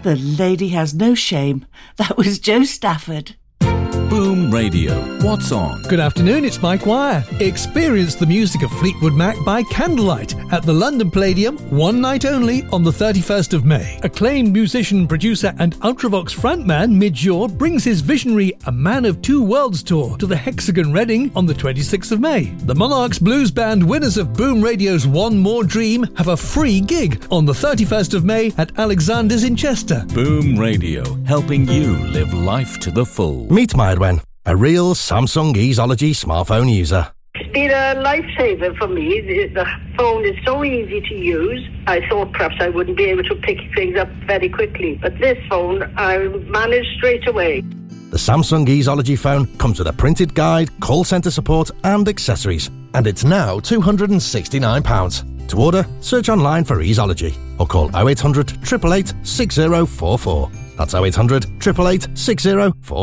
The lady has no shame. That was Joe Stafford. Boom Radio. What's on? Good afternoon, it's Mike Wire. Experience the music of Fleetwood Mac by candlelight at the London Palladium, one night only on the 31st of May. Acclaimed musician, producer and Ultravox frontman Midge Ure brings his visionary A Man of Two Worlds tour to the Hexagon Reading on the 26th of May. The Monarchs Blues Band, winners of Boom Radio's One More Dream, have a free gig on the 31st of May at Alexander's in Chester. Boom Radio, helping you live life to the full. Meet Myrdwen, a real Samsung Easeology smartphone user. It's been a lifesaver for me. The phone is so easy to use. I thought perhaps I wouldn't be able to pick things up very quickly, but this phone I managed straight away. The Samsung Easeology phone comes with a printed guide, call centre support and accessories, and it's now £269. To order, search online for Easeology or call 0800 888 6044. That's 0800 888 6044.